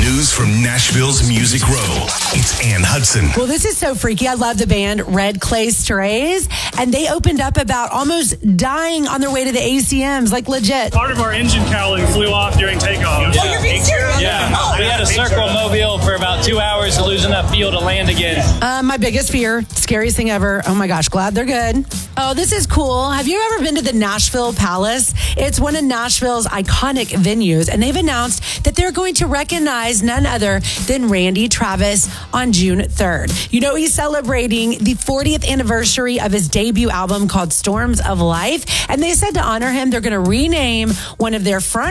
News from Nashville's Music Row. It's Ann Hudson. Well, this is so freaky. I love the band Red Clay Strays, and they opened up about almost dying on their way to the ACMs, like legit. Part of our engine cowling flew off during takeoff. Oh, you're being serious? Yeah. We had to circle Mobile for about 2 hours to lose enough fuel to land again. My biggest fear, scariest thing ever. Oh my gosh, glad they're good. Oh, this is cool. Have you ever been to the Nashville Palace? It's one of Nashville's iconic venues, and they've announced that they're going to recognize none other than Randy Travis on June 3rd. You know, he's celebrating the 40th anniversary of his debut album called Storms of Life, and they said to honor him, they're going to rename one of their front